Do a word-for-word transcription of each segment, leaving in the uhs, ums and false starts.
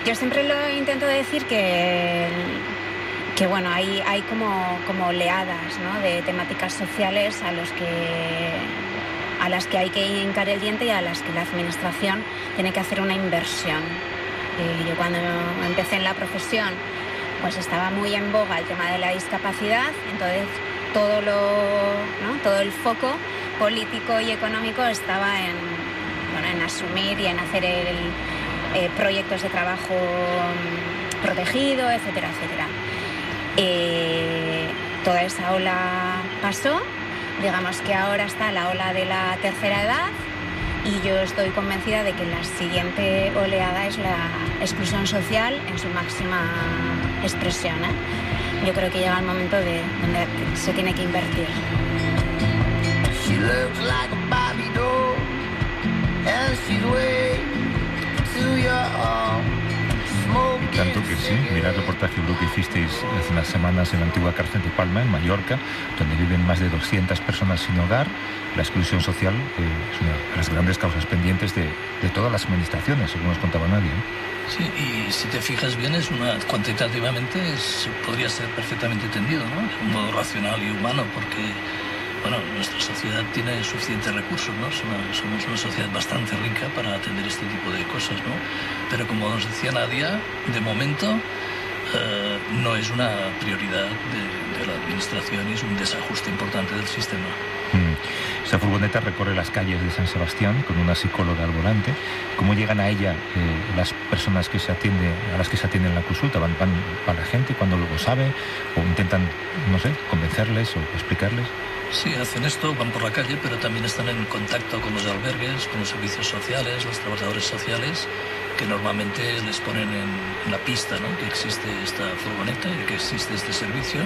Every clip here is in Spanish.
Yo siempre lo intento decir que, que bueno, hay, hay como, como oleadas, ¿no?, de temáticas sociales a, los que, a las que hay que hincar el diente y a las que la administración tiene que hacer una inversión. Y yo cuando empecé en la profesión, pues estaba muy en boga el tema de la discapacidad, entonces todo, lo, ¿no?, todo el foco político y económico estaba en, bueno, en asumir y en hacer el, eh, proyectos de trabajo protegido, etcétera, etcétera. Eh, toda esa ola pasó, digamos que ahora está la ola de la tercera edad y yo estoy convencida de que la siguiente oleada es la exclusión social en su máxima expresión, ¿eh? Yo creo que llega el momento de donde se tiene que invertir. She looks like a Barbie doll, and she's way to your smoking. Tanto que sí, mira el reportaje que hicisteis hace unas semanas en la antigua cárcel de Palma, en Mallorca, donde viven más de doscientas personas sin hogar. La exclusión social eh, es una de las grandes causas pendientes de, de todas las administraciones, según nos contaba nadie, ¿eh? Sí, y si te fijas bien, es una cuantitativamente es, podría ser perfectamente entendido, ¿no? De un modo racional y humano, porque bueno, nuestra sociedad tiene suficientes recursos, ¿no? Somos una sociedad bastante rica para atender este tipo de cosas, ¿no? Pero como nos decía Nadia, de momento eh, no es una prioridad de, de la administración y es un desajuste importante del sistema. Mm. Esta furgoneta recorre las calles de San Sebastián con una psicóloga al volante. ¿Cómo llegan a ella eh, las personas que se atiende, a las que se atienden en la consulta? ¿Van, van para la gente cuando luego sabe? ¿O intentan, no sé, convencerles o explicarles? Sí, hacen esto, van por la calle, pero también están en contacto con los albergues, con los servicios sociales, los trabajadores sociales, que normalmente les ponen en, en la pista, ¿no?, que existe esta furgoneta y que existe este servicio.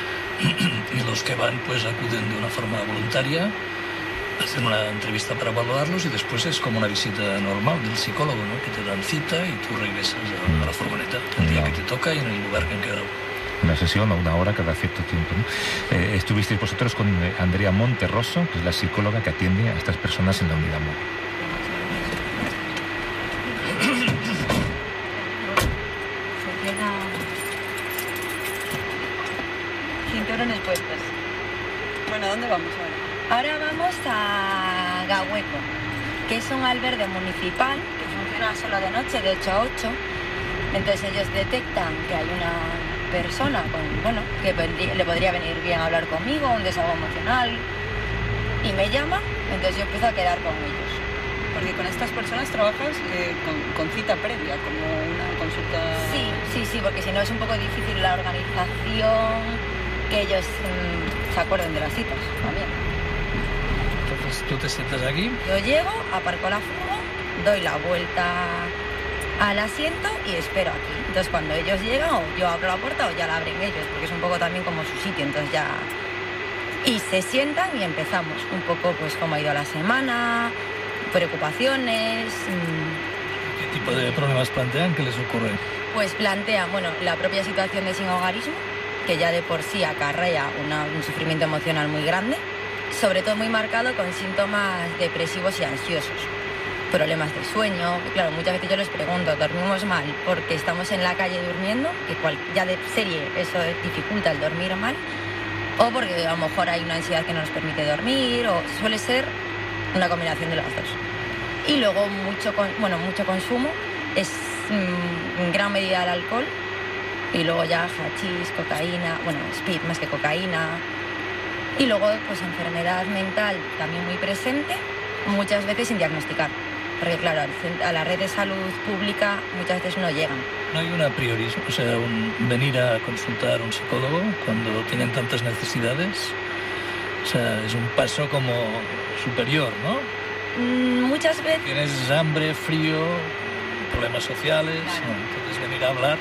Y los que van, pues acuden de una forma voluntaria, hacen una entrevista para evaluarlos y después es como una visita normal del psicólogo, ¿no?, que te dan cita y tú regresas a, a la furgoneta el día no. que te toca y en el lugar que han quedado. Una sesión o una hora cada cierto tiempo, ¿no? Eh, estuvisteis vosotros con Andrea Monterroso, que es la psicóloga que atiende a estas personas en la unidad móvil. Cinturones puestos. Bueno, ¿a dónde vamos ahora? Ahora vamos a Gahueco, que es un albergue municipal que funciona solo de noche, de ocho a ocho. Entonces ellos detectan que hay una persona con, bueno, que le podría venir bien hablar conmigo, un desahogo emocional, y me llama, entonces yo empiezo a quedar con ellos. Porque con estas personas trabajas eh, con, con cita previa, como una consulta... Sí, sí, sí, porque si no es un poco difícil la organización, que ellos mmm, se acuerden de las citas también. Entonces tú te sientas aquí. Yo llego, aparco la furgo, doy la vuelta al asiento y espero aquí. Entonces cuando ellos llegan, o yo abro la puerta o ya la abren ellos, porque es un poco también como su sitio, entonces ya... Y se sientan y empezamos un poco pues cómo ha ido la semana, preocupaciones... Mmm... ¿Qué tipo de problemas plantean? ¿Qué les ocurre? Pues plantean, bueno, la propia situación de sinhogarismo, que ya de por sí acarrea una, un sufrimiento emocional muy grande, sobre todo muy marcado con síntomas depresivos y ansiosos. Problemas de sueño, claro, muchas veces yo les pregunto, ¿dormimos mal porque estamos en la calle durmiendo? Que cual, ya de serie eso dificulta el dormir mal, o porque a lo mejor hay una ansiedad que no nos permite dormir, o suele ser una combinación de las dos. Y luego mucho, bueno, mucho consumo, es mmm, en gran medida el alcohol, y luego ya hachís, cocaína, bueno, speed más que cocaína, y luego pues enfermedad mental también muy presente, muchas veces sin diagnosticar. Porque claro, a la red de salud pública muchas veces no llegan. ¿No hay un apriorismo? O sea, un venir a consultar a un psicólogo cuando tienen tantas necesidades. O sea, es un paso como superior, ¿no? Mm, muchas veces... Tienes hambre, frío, problemas sociales, claro. ¿no? Entonces venir a hablar...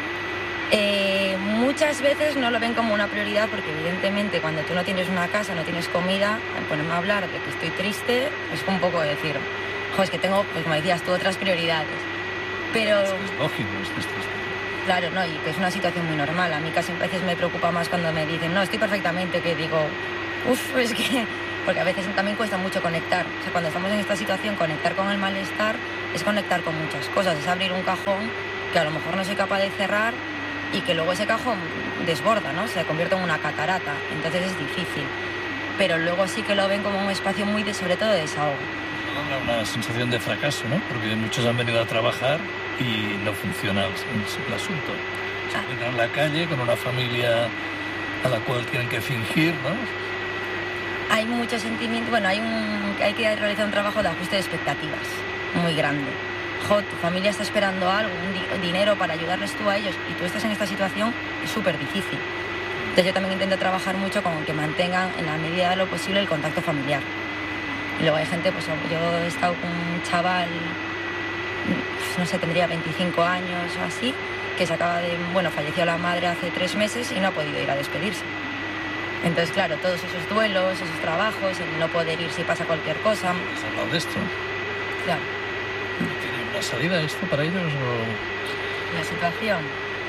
Eh, muchas veces no lo ven como una prioridad porque evidentemente cuando tú no tienes una casa, no tienes comida, al ponerme a hablar de que estoy triste, es un poco decir... Pues que tengo, pues como decías tú, otras prioridades. Pero... Es lógico, es triste. Claro, no, y que es una situación muy normal. A mí casi a veces me preocupa más cuando me dicen, no, estoy perfectamente, que digo, uff, es que... Porque a veces también cuesta mucho conectar. O sea, cuando estamos en esta situación, conectar con el malestar es conectar con muchas cosas. Es abrir un cajón que a lo mejor no soy capaz de cerrar y que luego ese cajón desborda, ¿no? Se convierte en una catarata, entonces es difícil. Pero luego sí que lo ven como un espacio muy, de, sobre todo, de desahogo. Una sensación de fracaso, ¿no? Porque muchos han venido a trabajar y no funciona el, el asunto. Se encuentran en la calle con una familia a la cual tienen que fingir, ¿no? Hay mucho sentimiento, bueno, hay, un, hay que realizar un trabajo de ajuste de expectativas muy grande. Jo, tu familia está esperando algo, un di- dinero para ayudarles tú a ellos, y tú estás en esta situación, es súper difícil. Entonces yo también intento trabajar mucho con que mantengan en la medida de lo posible el contacto familiar. Y luego hay gente, pues yo he estado con un chaval, no sé, tendría veinticinco años o así, que se acaba de, bueno, falleció la madre hace tres meses y no ha podido ir a despedirse. Entonces, claro, todos esos duelos, esos trabajos, el no poder ir si pasa cualquier cosa. ¿Has hablado de esto? Claro. ¿Tiene una salida esto para ellos o...? La situación,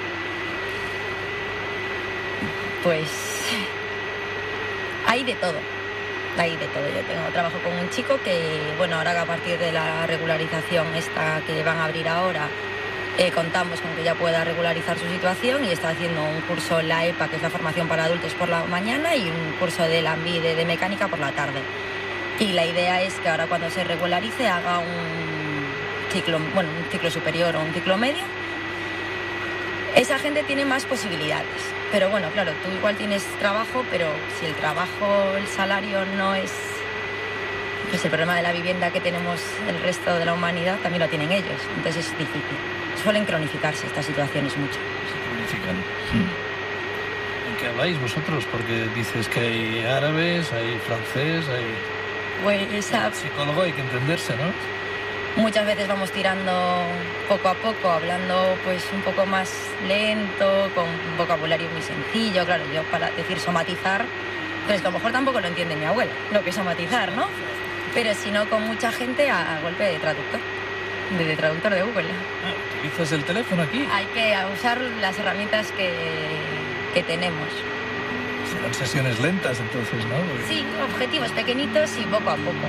pues hay de todo, hay de todo. Yo tengo trabajo con un chico que, bueno, ahora que a partir de la regularización esta que van a abrir ahora, eh, contamos con que ya pueda regularizar su situación, y está haciendo un curso en la E P A, que es la formación para adultos, por la mañana, y un curso de la AMBIDE de mecánica por la tarde. Y la idea es que ahora, cuando se regularice, haga un ciclo, bueno, un ciclo superior o un ciclo medio. Esa gente tiene más posibilidades, pero bueno, claro, tú igual tienes trabajo, pero si el trabajo, el salario no es, pues el problema de la vivienda que tenemos el resto de la humanidad también lo tienen ellos, entonces es difícil. Suelen cronificarse estas situaciones mucho. Se cronifican. ¿En qué habláis vosotros? Porque dices que hay árabes, hay francés, hay... Pues a... psicólogo, hay que entenderse, ¿no? Muchas veces vamos tirando poco a poco, hablando pues un poco más lento, con un vocabulario muy sencillo. Claro, yo para decir somatizar, pero es que a lo mejor tampoco lo entiende mi abuela, lo que es somatizar, ¿no? Pero si no, con mucha gente a, a golpe de traductor, de, de traductor de Google. Ah, ¿utilizas el teléfono aquí? Hay que usar las herramientas que, que tenemos. Serán sesiones lentas entonces, ¿no? Porque... Sí, objetivos pequeñitos y poco a poco.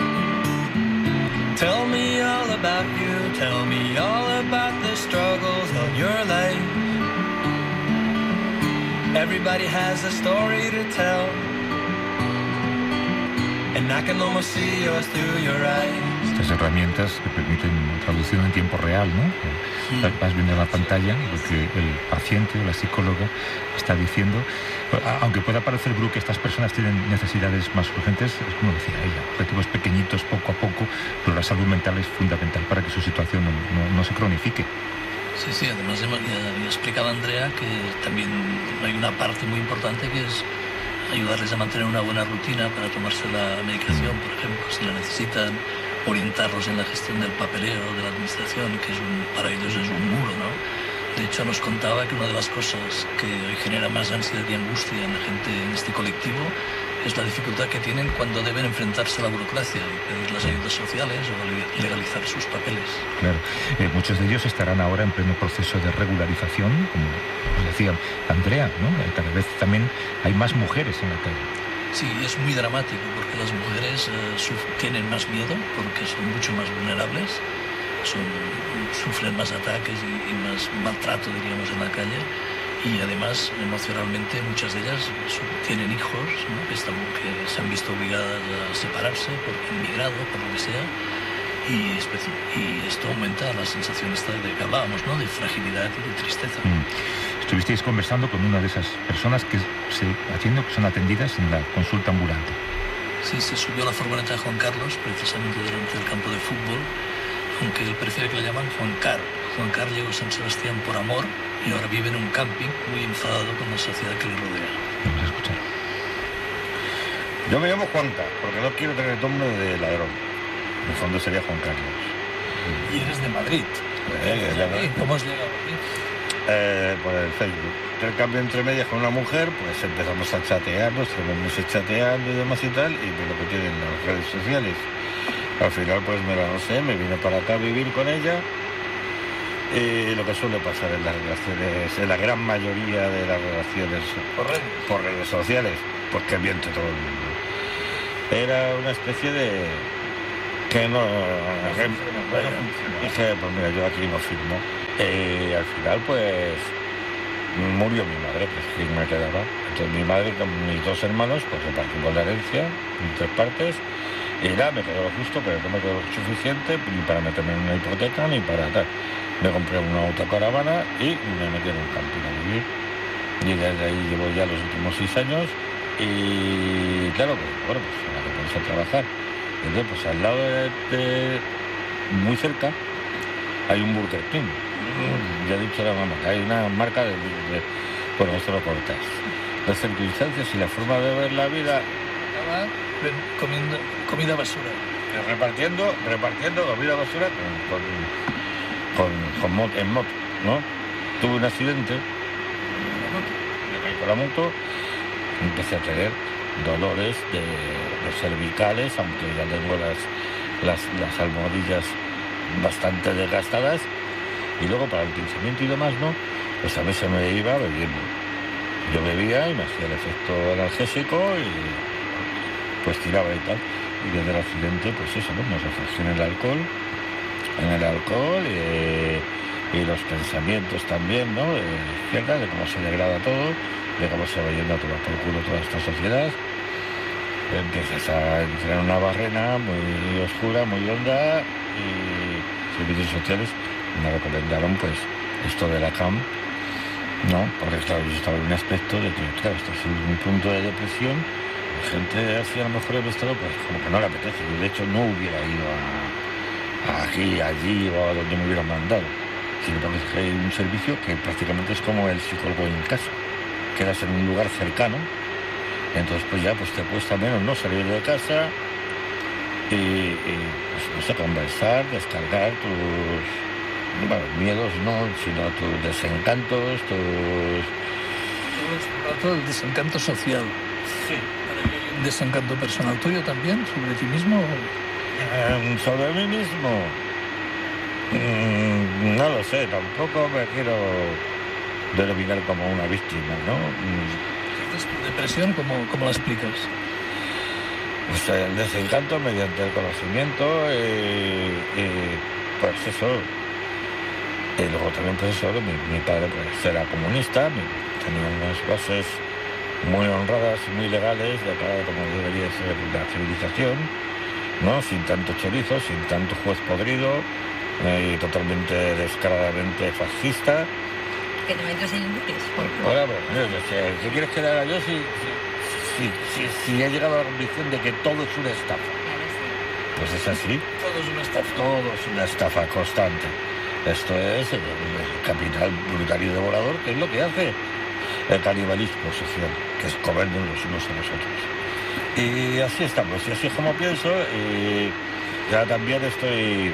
Tell me all about you, tell me all about the struggles of your life. Everybody has a story to tell, and I can almost see yours through your eyes. Estas herramientas que permiten traducción en tiempo real, ¿no? Sí. Vas viendo en la pantalla lo que el paciente o la psicóloga está diciendo. Aunque pueda parecer, Bru, que estas personas tienen necesidades más urgentes, es como decía ella, objetivos pequeñitos, poco a poco, pero la salud mental es fundamental para que su situación no, no, no se cronifique. Sí, sí, además ya, ya explicaba Andrea que también hay una parte muy importante que es ayudarles a mantener una buena rutina para tomarse la medicación, por ejemplo, si la necesitan, orientarlos en la gestión del papeleo de la administración, que es un, para ellos es un muro, ¿no? De hecho, nos contaba que una de las cosas que hoy genera más ansiedad y angustia en la gente en este colectivo es la dificultad que tienen cuando deben enfrentarse a la burocracia y pedir las ayudas sociales o legalizar sus papeles. Claro, eh, muchos de ellos estarán ahora en pleno proceso de regularización, como os decía Andrea, ¿no? Cada vez también hay más mujeres en la calle. Sí, es muy dramático porque las mujeres eh, tienen más miedo porque son mucho más vulnerables, son, sufren más ataques y, y más maltrato, diríamos, en la calle. Y además, emocionalmente, muchas de ellas tienen hijos, ¿no? que, están, que se han visto obligadas a separarse por inmigrado, por lo que sea, y, y esto aumenta la sensación esta de que hablábamos, ¿no? De fragilidad y de tristeza. Mm. Estuvisteis conversando con una de esas personas que se, haciendo que son atendidas en la consulta ambulante. Sí, se subió a la furgoneta de Juan Carlos, precisamente delante del campo de fútbol, aunque él prefiere que le llaman Juan Car. Juan Car llegó a San Sebastián por amor y ahora vive en un camping muy enfadado con la sociedad que le rodea. Vamos a escuchar. Yo me llamo Juan Car, porque no quiero tener el nombre de ladrón. En el fondo sería Juan Carlos. Y eres de Madrid. Eh, ¿Eh? ¿Cómo has llegado aquí? Eh, por el Facebook. El cambio entre medias con una mujer, pues empezamos a chatear, nos tenemos chateando y demás y tal, y pues lo que tienen las redes sociales. Al final, pues me la no sé, me vine para acá a vivir con ella. Y lo que suele pasar en las relaciones, en la gran mayoría de las relaciones por redes, por redes sociales, pues que miente todo el mundo. Era una especie de... que no... que, bueno, dije, pues mira, yo aquí no firmo. Y al final, pues, murió mi madre, que es quien me quedaba. Entonces mi madre con mis dos hermanos, pues repartimos la herencia en tres partes. Y nada, me quedó lo justo, pero no me quedó lo suficiente ni para meterme en una hipoteca ni para tal. Me compré una autocaravana y me metí en un camping a vivir. Y desde ahí llevo ya los últimos seis años. Y claro, pues bueno, pues me que pones a trabajar. Entonces, pues al lado de, de muy cerca hay un Burger King. Ya he dicho la mamá, hay una marca de, de bueno, esto lo cortas. Las circunstancias y la forma de ver la vida. Comiendo comida basura. Repartiendo, repartiendo comida basura con, con, con, con moto, en moto, ¿no? Tuve un accidente, me caí con la moto, empecé a tener dolores de los cervicales, aunque ya tengo las, las, las almohadillas bastante desgastadas, y luego para el pensamiento y demás, ¿no? Pues a mí se me iba bebiendo. Yo bebía y me hacía el efecto analgésico y pues tiraba y tal. Y desde el accidente, pues eso, ¿no? Me refugié en el alcohol, en el alcohol y, y los pensamientos también, ¿no? De izquierda, de cómo se degrada todo, de cómo se va yendo a tomar por culo toda esta sociedad. Empiezas a entrar en una barrena muy oscura, muy honda, y servicios sociales me recomendaron, pues, esto de la C A M, ¿no? Porque, claro, yo estaba en un aspecto de que, claro, estás en un punto de depresión. Gente así a lo mejor en estado, pues como que no le apetece. Yo, de hecho, no hubiera ido a, a aquí, allí o a donde me hubieran mandado. Sino porque hay un servicio que prácticamente es como el psicólogo en casa. Quedas en un lugar cercano, entonces pues ya pues te cuesta menos no salir de casa y, y pues, no sé, conversar, descargar tus, bueno, miedos no, sino tus desencantos, tus... Todo el desencanto social. Sí. ¿Un desencanto personal tuyo también sobre ti mismo? Eh, sobre mí mismo, mm, no lo sé, tampoco me quiero denominar como una víctima, ¿no? Entonces, ¿tu depresión cómo, cómo la explicas? Pues el desencanto mediante el conocimiento y, y pues eso. Y luego también pues eso, mi, mi padre pues era comunista, mi, tenía unas bases muy honradas y muy legales de cara a cómo debería ser la civilización, ¿no? Sin tanto chorizo, sin tanto juez podrido, eh, y totalmente descaradamente fascista. Que te metes en límites. Ahora, bueno, ¿qué quieres que le haga yo si, si, si, si he llegado a la convicción de que todo es una estafa? Pues es así. Todo es una estafa. Todo es una estafa constante. Esto es el, el capital brutal y devorador, que es lo que hace el canibalismo social, que es comernos los unos a los otros. Y así estamos, y así es como pienso, y ya también estoy,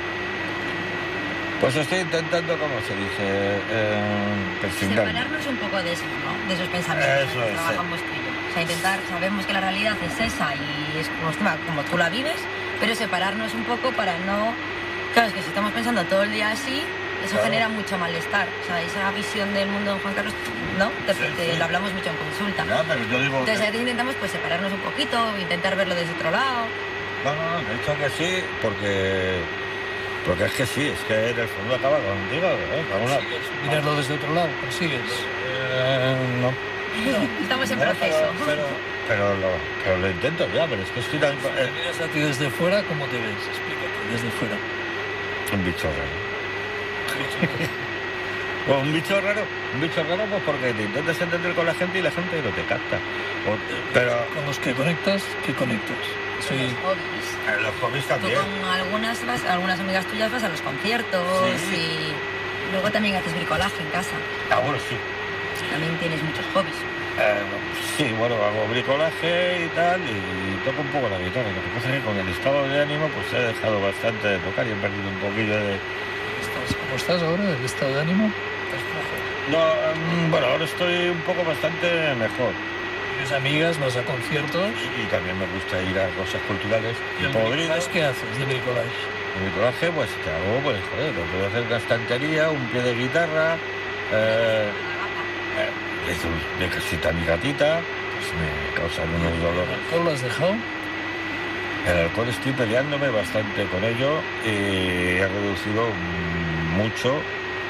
pues estoy intentando, ¿cómo se dice? Eh, persignarme. Separarnos un poco de eso, ¿no? De esos pensamientos. Eso que es, trabajamos tú y yo. O sea, intentar, sabemos que la realidad es esa y es como, como tú la vives, pero separarnos un poco para no... Claro, es que si estamos pensando todo el día así, eso claro. genera mucho malestar. O sea, esa visión del mundo de Juan Carlos, ¿no? Te, sí, te, sí. Lo hablamos mucho en consulta. Ya, pero yo digo Entonces, que... a veces intentamos pues separarnos un poquito, intentar verlo desde otro lado. No, no, no, de hecho que sí, porque... Porque es que sí, es que en el fondo acaba contigo, ¿eh? Una... ¿Consigues mirarlo desde otro lado? ¿Consigues? Eh, no. Estamos en no, proceso. Pero, pero, pero, lo, pero lo intento ya, pero es que estoy tan... Si te miras a ti desde fuera, ¿cómo te ves? Explícate, desde fuera. Un bicho raro. Pues un bicho raro, un bicho raro pues porque te intentas entender con la gente y la gente no te capta. O, pero... Con los que conectas, ¿qué conectas? Soy... Los hobbies. Eh, los hobbies también. Tú con algunas, vas, algunas amigas tuyas vas a los conciertos sí. Y luego también haces bricolaje en casa. Ah, bueno, sí. También tienes muchos hobbies. Eh, sí, bueno, hago bricolaje y tal, y toco un poco la guitarra. Lo que pasa es que con el estado de ánimo pues he dejado bastante de tocar y he perdido un poquillo de... ¿Cómo estás ahora? ¿El estado de ánimo? No, um, bueno, ahora estoy un poco bastante mejor. ¿Tienes amigas? ¿Vas a conciertos? Y, y también me gusta ir a cosas culturales. ¿Y el bricolaje qué haces de bricolaje? El bricolaje, pues te hago, pues joder, te puedo hacer una estantería, un pie de guitarra, eh, eh, de casita a mi gatita, pues me causan unos dolores. ¿El alcohol lo has dejado? El alcohol estoy peleándome bastante con ello y he reducido mucho